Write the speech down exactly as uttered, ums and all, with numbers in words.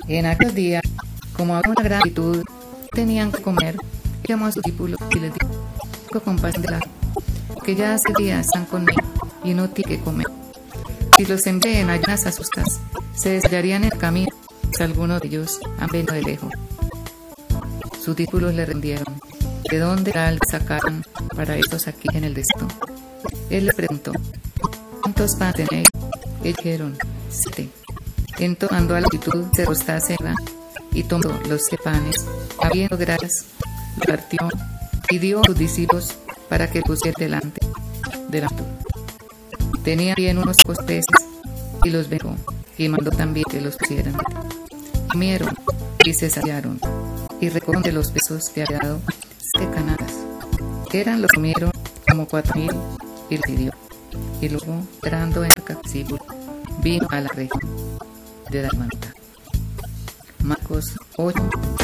En aquel día, como había una gran multitud, tenían que comer, llamó a sus discípulos y les dijo con paz de la que ya hace días están conmigo y no tienen que comer. Si los envié en ayunas a sus casas, se desmayarían en el camino, si alguno de ellos han venido de lejos. Sus discípulos le rendieron: ¿de dónde tal sacaron para estos aquí en el desierto? Él les preguntó: ¿cuántos panes tenéis? Ellos dijeron: siete. Entonces mandó a la multitud se acostase y tomó los siete panes, habiendo gracias, los partió y dio a sus discípulos para que pusiera delante de la multitud. Tenía bien unos pocos peces y los vendió, y mandó también que los pusieran. Comieron y se saciaron, y recogieron de los pesos que había dado siete canadas. Eran los que comieron como cuatro mil, y los pidió. Y luego, entrando en el discípulo, vino a la región de Dalmanuta. Marcos ocho.